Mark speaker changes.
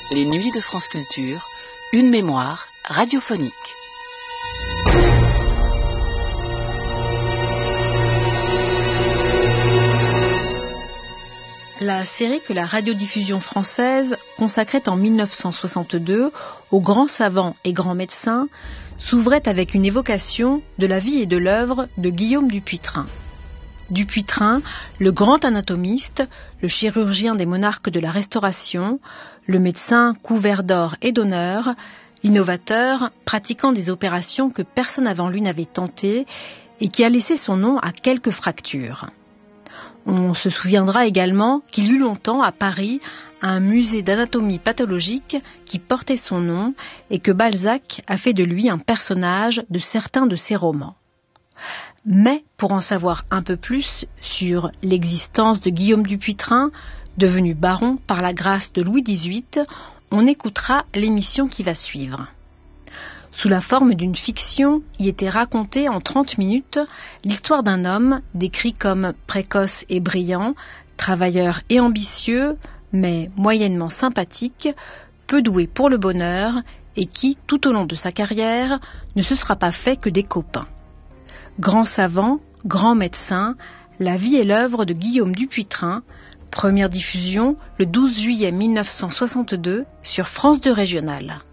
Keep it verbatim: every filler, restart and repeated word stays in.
Speaker 1: Les Nuits de France Culture, une mémoire radiophonique.
Speaker 2: La série que la radiodiffusion française consacrait en mille neuf cent soixante-deux aux grands savants et grands médecins s'ouvrait avec une évocation de la vie et de l'œuvre de Guillaume Dupuytren. Dupuytren, le grand anatomiste, le chirurgien des monarques de la Restauration, le médecin couvert d'or et d'honneur, l'innovateur pratiquant des opérations que personne avant lui n'avait tentées et qui a laissé son nom à quelques fractures. On se souviendra également qu'il eut longtemps à Paris un musée d'anatomie pathologique qui portait son nom et que Balzac a fait de lui un personnage de certains de ses romans. Mais pour en savoir un peu plus sur l'existence de Guillaume Dupuytren, devenu baron par la grâce de Louis dix-huit, on écoutera l'émission qui va suivre. Sous la forme d'une fiction, y était racontée en trente minutes l'histoire d'un homme décrit comme précoce et brillant, travailleur et ambitieux, mais moyennement sympathique, peu doué pour le bonheur et qui, tout au long de sa carrière, ne se sera pas fait que des copains. Grand savant, grand médecin, la vie et l'œuvre de Guillaume Dupuytren, première diffusion le douze juillet mille neuf cent soixante-deux sur France deux Régionale.